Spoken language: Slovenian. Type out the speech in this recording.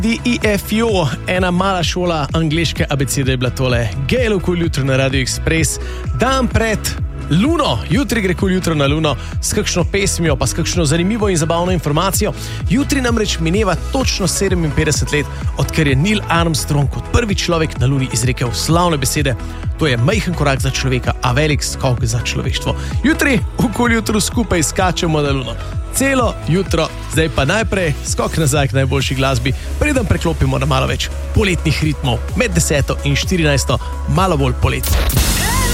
DEFU, ena mala šola angleške abecede je bila tole. Gale okoli jutro na Radio Express, dan pred Luno, jutri gre kol jutro na Luno s kakšno pesmijo, pa s kakšno zanimivo in zabavno informacijo. Jutri namreč mineva točno 57 let, odkar je Neil Armstrong kot prvi človek na Luni izrekel slavne besede. To je majhen korak za človeka, a velik skok za človeštvo. Jutri okoli jutro skupaj skačemo na Luno. Celo jutro, zdaj pa najprej skok nazaj k najboljši glasbi, preden preklopimo na malo več poletnih ritmov, med 10. in 14. malo bolj poletno.